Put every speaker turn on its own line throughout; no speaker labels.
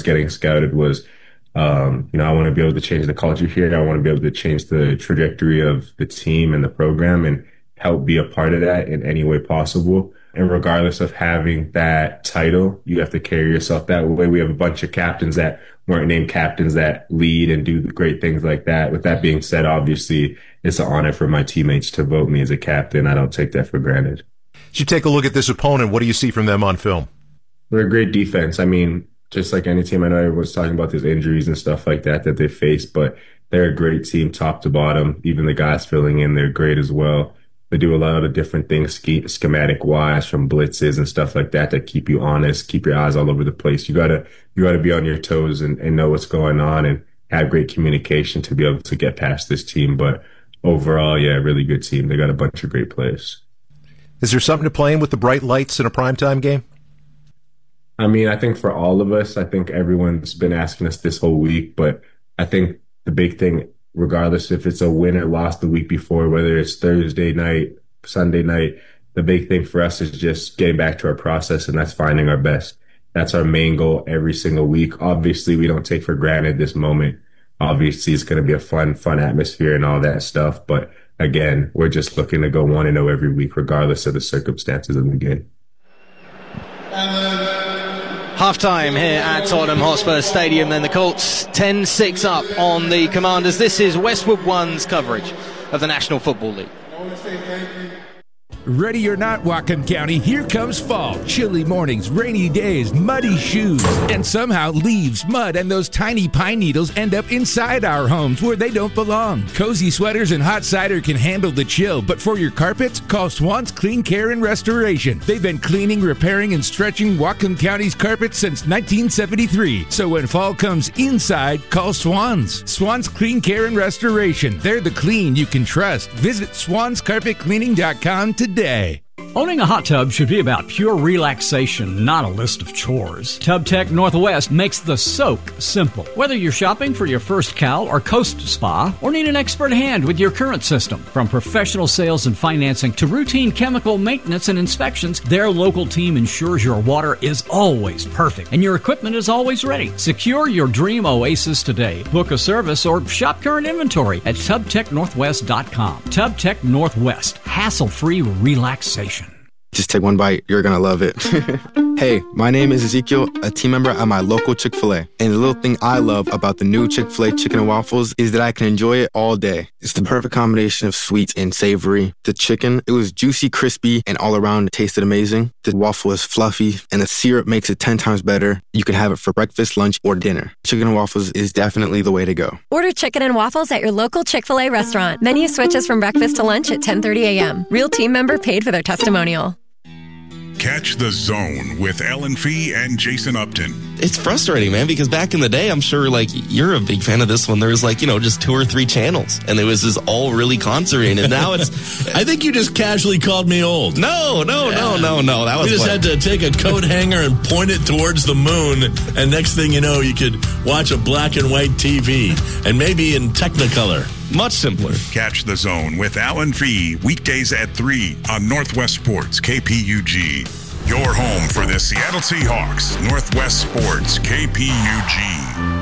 getting scouted was, I want to be able to change the culture here. I want to be able to change the trajectory of the team and the program and help be a part of that in any way possible. And regardless of having that title, you have to carry yourself that way. We have a bunch of captains that weren't named captains that lead and do great things like that. With that being said, obviously, it's an honor for my teammates to vote me as a captain. I don't take that for granted.
As you take a look at this opponent, what do you see from them on film?
They're a great defense. I mean, just like any team, I know everyone's talking about these injuries and stuff like that they face, but they're a great team top to bottom. Even the guys filling in, they're great as well. They do a lot of different things schematic-wise, from blitzes and stuff like that keep you honest, keep your eyes all over the place. You gotta be on your toes and know what's going on and have great communication to be able to get past this team. But overall, yeah, really good team. They got a bunch of great players.
Is there something to playing with the bright lights in a primetime game?
I mean, I think for all of us, I think everyone's been asking us this whole week, but I think the big thing, regardless if it's a win or loss the week before, whether it's Thursday night, Sunday night, the big thing for us is just getting back to our process, and that's finding our best. That's our main goal every single week. Obviously, we don't take for granted this moment. Obviously, it's going to be a fun atmosphere and all that stuff. But again, we're just looking to go 1-0 every week, regardless of the circumstances of the game.
Half-time here at Tottenham Hotspur Stadium, then the Colts 10-6 up on the Commanders. This is Westwood One's coverage of the National Football League.
Ready or not, Whatcom County, here comes fall. Chilly mornings, rainy days, muddy shoes, and somehow leaves, mud, and those tiny pine needles end up inside our homes where they don't belong. Cozy sweaters and hot cider can handle the chill, but for your carpets, call Swan's Clean Care and Restoration. They've been cleaning, repairing, and stretching Whatcom County's carpets since 1973. So when fall comes inside, call Swan's. Swan's Clean Care and Restoration. They're the clean you can trust. Visit swanscarpetcleaning.com today.
Owning a hot tub should be about pure relaxation, not a list of chores. TubTech Northwest makes the soak simple. Whether you're shopping for your first Cal or Coast Spa, or need an expert hand with your current system, from professional sales and financing to routine chemical maintenance and inspections, their local team ensures your water is always perfect and your equipment is always ready. Secure your dream oasis today. Book a service or shop current inventory at TubTechNorthwest.com. TubTech Northwest, hassle-free relaxation.
Just take one bite. You're going to love it. Hey, my name is Ezekiel, a team member at my local Chick-fil-A. And the little thing I love about the new Chick-fil-A chicken and waffles is that I can enjoy it all day. It's the perfect combination of sweet and savory. The chicken, it was juicy, crispy, and all around it tasted amazing. The waffle is fluffy, and the syrup makes it 10 times better. You can have it for breakfast, lunch, or dinner. Chicken and waffles is definitely the way to go.
Order chicken and waffles at your local Chick-fil-A restaurant. Menu switches from breakfast to lunch at 10:30 a.m. Real team member paid for their testimonial.
Catch the Zone with Ellen Fee and Jason Upton.
It's frustrating, man, because back in the day, I'm sure, you're a big fan of this one. There was, just 2 or 3 channels, and it was just all really concentrated. And now it's...
I think you just casually called me old.
No. That was...
You just had to take a coat hanger and point it towards the moon, and next thing you know, you could watch a black and white TV, and maybe in Technicolor.
Much simpler.
Catch the Zone with Alan Fee, weekdays at 3 on Northwest Sports, KPUG. Your home for the Seattle Seahawks, Northwest Sports, KPUG.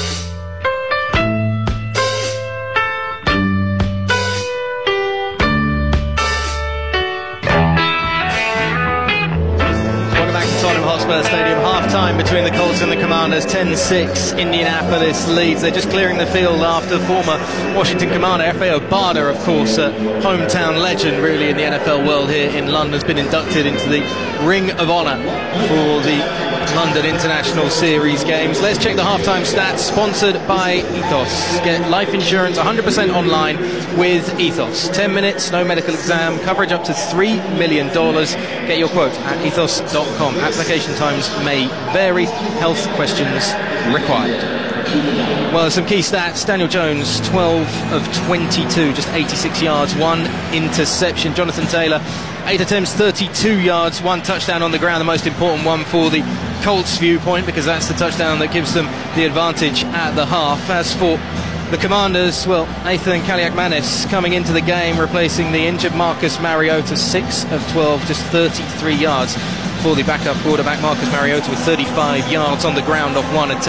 Stadium, half-time between the Colts and the Commanders, 10-6, Indianapolis leads. They're just clearing the field after former Washington Commander F.A. Obada, of course, a hometown legend really in the NFL world here in London, has been inducted into the Ring of Honor for the London International Series games. Let's check the halftime stats, sponsored by Ethos. Get life insurance 100% online with Ethos. 10 minutes, no medical exam, coverage up to $3 million. Get your quote at ethos.com. Application times may vary. Health questions required. Well, some key stats. Daniel Jones, 12 of 22, just 86 yards, 1 interception. Jonathan Taylor, 8 attempts, 32 yards, 1 touchdown on the ground, the most important one for the Colts viewpoint, because that's the touchdown that gives them the advantage at the half. As for the Commanders, well, Nathan Kaliakmanis coming into the game, replacing the injured Marcus Mariota, 6 of 12, just 33 yards for the backup quarterback. Marcus Mariota with 35 yards on the ground off 1 attempt.